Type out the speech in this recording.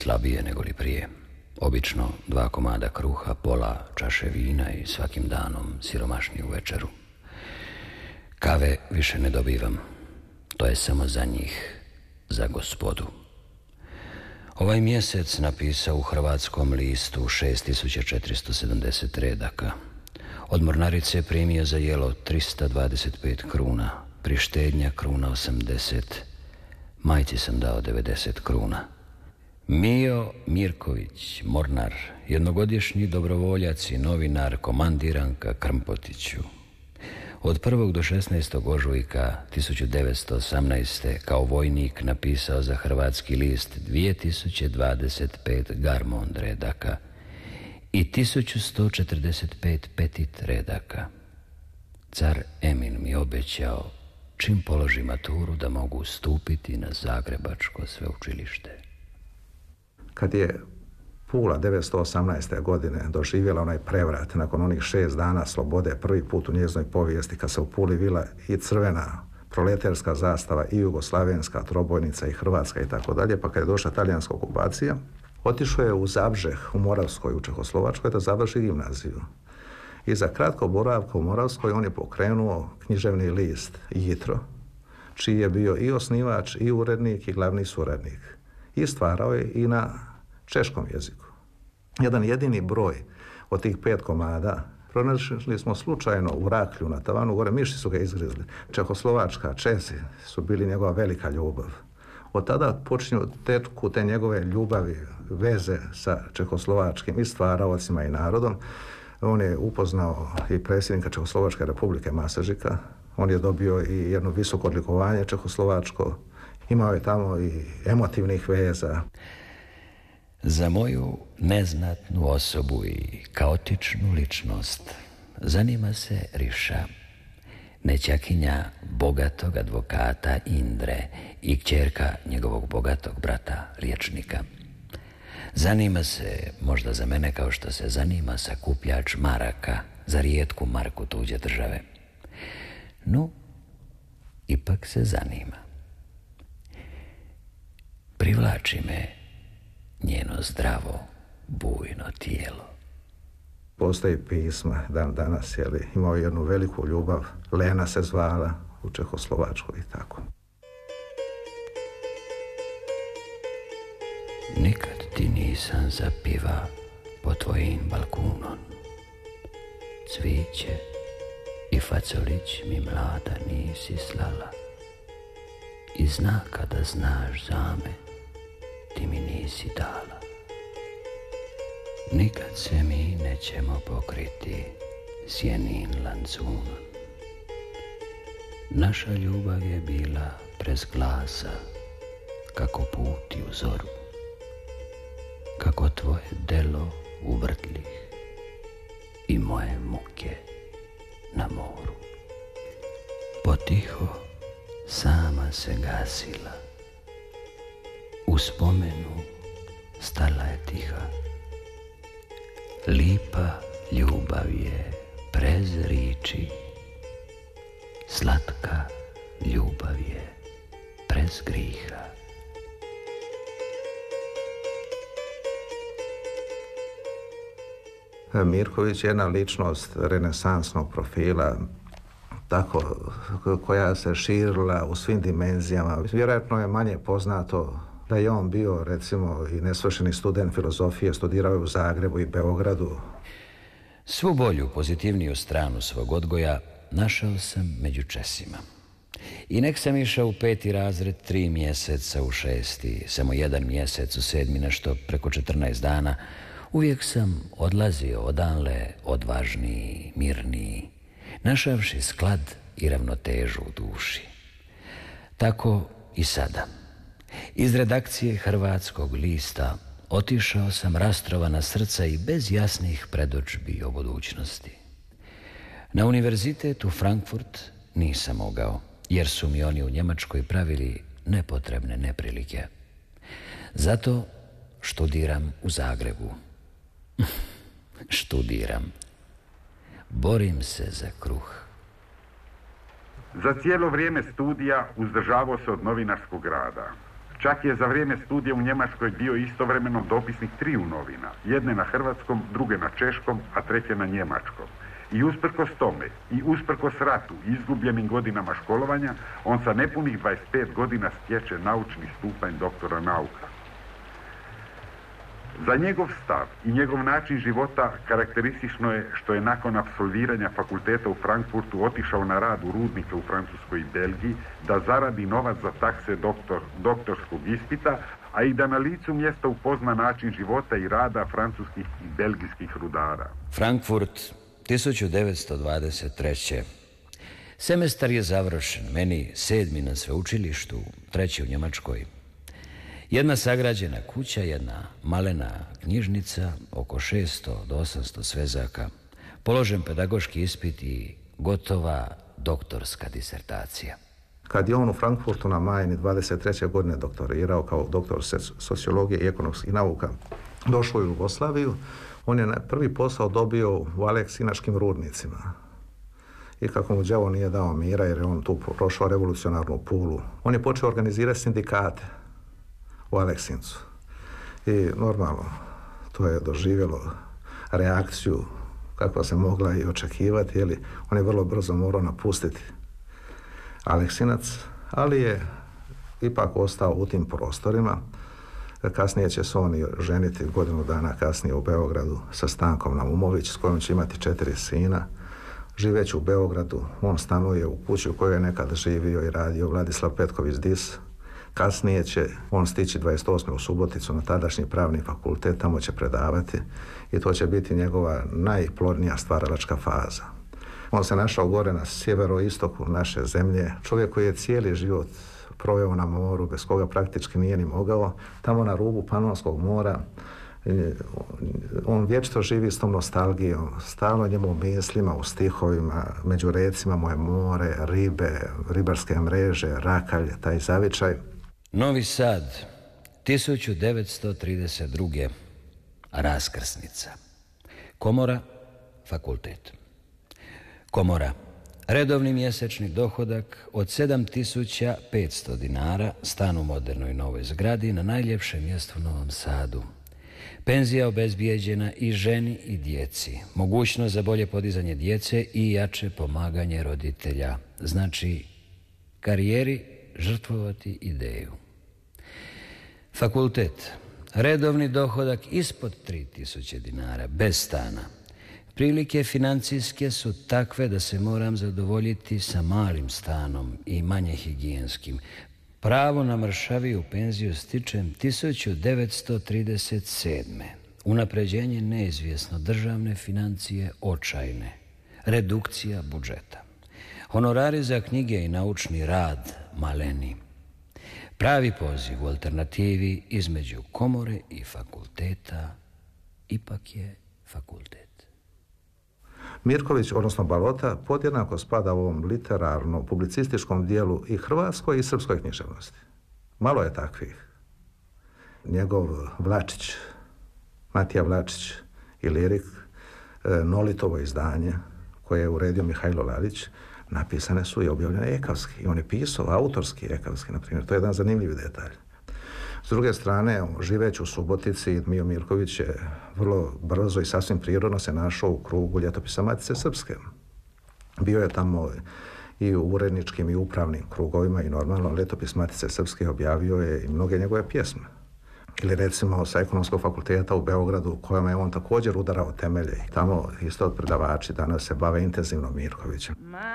slabije nego li prije. Obično 2 komada kruha, pola čaše vina i svakim danom siromašniju večeru. Kave više ne dobivam. To je samo za njih, za gospodu. Ovaj mjesec napisao u Hrvatskom listu 6470 redaka. Od mornarice primio za jelo 325 kruna, prištednja kruna 80, majci sam dao 90 kruna. Mio Mirković, mornar, jednogodišnji dobrovoljac i novinar, komandiranka Krmpotiću. Od 1. do 16. ožujka 1918. kao vojnik napisao za Hrvatski list 2025 Garmond redaka i 1145 Petit redaka. Car Emil mi obećao, čim položi maturu, da mogu stupiti na Zagrebačko sveučilište. Kad je Pula 1918. godine doživjela onaj prevrat nakon onih 6 dana slobode, prvi put u njezinoj povijesti, kad se u Puli vila i crvena proletarska zastava i jugoslavenska trobojnica i hrvatska i tako dalje, pa kad je došla talijanska okupacija, otišao je u Zabžeh u Moravskoj, u Čehoslovačkoj, da završi gimnaziju. I za kratko boravka u Moravskoj on je pokrenuo književni list Jitro, čiji je bio i osnivač, i urednik, i glavni suradnik. I stvarao je i na češkom jeziku. Jedan jedini broj od tih 5 komada pronašli smo slučajno u Raklju na tavanu gore, miši su ga izgrizli. Čehoslovačka, Česi su bili njegova velika ljubav. Od tada počinju teku te njegove ljubavi, veze sa čehoslovačkim i stvaraocima i narodom. On je upoznao i predsjednika Čehoslovačke republike Masažika. On je dobio i jedno visoko odlikovanje čehoslovačko. Imao je tamo i emotivnih veza. Za moju neznatnu osobu i kaotičnu ličnost zanima se Riša, nećakinja bogatog advokata Indre i kćerka njegovog bogatog brata liječnika. Zanima se možda za mene kao što se zanima sakupljač maraka za rijetku marku tuđe države. No, ipak se zanima. Privlači me njeno zdravo, bujno tijelo. Postoji pisma dan danas, imao jednu veliku ljubav, Lena se zvala u Čehoslovačkoj i tako. Nikad ti nisam zapiva po tvojim balkunom. Cviće i facolić mi mlada nisi slala. I znaka da znaš za me, ti mi nisi dala. Nikad se mi nećemo pokriti sjenin lancunom. Naša ljubav je bila prez glasa, kako puti u zoru, kako tvoje delo u vrtlih i moje muke na moru. Potiho sama se gasila, u spomenu stala je tiha. Lipa ljubav je prez riči, slatka ljubav je prez griha. Mirković je jedna ličnost renesansnog profila, tako, koja se širila u svim dimenzijama. Vjerojatno je manje poznato da je on bio, recimo, i nesvršeni student filozofije, studirao je u Zagrebu i Beogradu. Svu bolju, pozitivniju stranu svog odgoja našao sam među Česima. I nek sam išao u 5. razred 3 mjeseca, u 6. samo 1 mjesec, u 7. nešto preko 14 dana, uvijek sam odlazio odanle odvažniji, mirniji, našavši sklad i ravnotežu u duši. Tako i sada. Iz redakcije Hrvatskog lista otišao sam rastrovana srca i bez jasnih predodžbi o budućnosti. Na univerzitet u Frankfurt nisam mogao, jer su mi oni u Njemačkoj pravili nepotrebne neprilike. Zato študiram u Zagrebu. Študiram. Borim se za kruh. Za cijelo vrijeme studija uzdržavao se od novinarskog rada. Čak je za vrijeme studija u Njemačkoj bio istovremeno dopisnik 3 novina, jedne na hrvatskom, druge na češkom, a treće na njemačkom. I usprkos tome, i usprkos ratu i izgubljenim godinama školovanja, on sa nepunih 25 godina stječe naučni stupanj doktora nauka. Za njegov stav i njegov način života karakteristično je što je nakon apsolviranja fakulteta u Frankfurtu otišao na rad u rudnike u Francuskoj i Belgiji da zaradi novac za takse doktorskog ispita, a i da na licu mjesta upozna način života i rada francuskih i belgijskih rudara. Frankfurt, 1923. Semestar je završen, meni 7. na sveučilištu, 3. u Njemačkoj. Jedna sagrađena kuća, jedna malena knjižnica, oko 600 do 800 svezaka, položen pedagoški ispit i gotova doktorska disertacija. Kad je on u Frankfurtu na Majni 23. godine doktorirao kao doktor sociologije i ekonomskih nauka, došao u Jugoslaviju, on je prvi posao dobio u Aleksinačkim rudnicima. I kako mu đavo nije dao mira, jer je on tu prošao revolucionarnu Pulu, on je počeo organizirati sindikate u Aleksincu. I normalno, to je doživjelo reakciju kakva se mogla i očekivati, jer on je vrlo brzo morao napustiti Aleksinac, ali je ipak ostao u tim prostorima. Kasnije će se on i ženiti godinu dana kasnije u Beogradu sa Stankom Naumović, s kojom će imati 4 sina. Živeći u Beogradu, on stanuje u kući u kojoj je nekada živio i radio Vladislav Petković Dis. Kasnije će on stići 28. u Suboticu na tadašnji pravni fakultet, tamo će predavati i to će biti njegova najplodnija stvaralačka faza. On se našao gore na sjeveroistoku naše zemlje, čovjek koji je cijeli život proveo na moru, bez koga praktički nije ni mogao, tamo na rubu Panonskog mora. On vječito živi s tom nostalgijom, stalno njemu u mislima, u stihovima, među recima mu je more, ribe, ribarske mreže, rakalje, taj zavičaj. Novi Sad, 1932. Raskrsnica. Komora, fakultet. Komora, redovni mjesečni dohodak od 7.500 dinara, stan u modernoj novoj zgradi na najljepšem mjestu u Novom Sadu. Penzija obezbijeđena i ženi i djeci. Mogućnost za bolje podizanje djece i jače pomaganje roditelja. Znači, karijeri žrtvovati ideju. Fakultet. Redovni dohodak ispod 3.000 dinara, bez stana. Prilike financijske su takve da se moram zadovoljiti sa malim stanom i manje higijenskim. Pravo na mršaviju penziju stičem 1937. Unapređenje neizvjesno, državne financije očajne, redukcija budžeta. Honorari za knjige i naučni rad maleni. Pravi poziv u alternativi između komore i fakulteta ipak je fakultet. Mirković, odnosno Balota, podjednako spada u ovom literarno-publicističkom dijelu i hrvatskoj i srpskoj književnosti. Malo je takvih. Njegov Vlačić, Matija Vlačić i Lirik, Nolitovo izdanje, koje je uredio Mihajlo Lalić, napisane su i objavljene ekavski. I on je pisao autorski ekavski, na primjer. To je jedan zanimljiv detalj. S druge strane, živeći u Subotici, Mio Mirković je vrlo brzo i sasvim prirodno se našao u krugu ljetopisa Matice Srpske. Bio je tamo i u uredničkim i upravnim krugovima i normalno ljetopis Matice Srpske objavio je i mnoge njegove pjesme. Ili recimo sa Ekonomskog fakulteta u Beogradu, u kojem je on također udarao temelje. I tamo isto predavači danas se bave intenzivno Mirkovićem.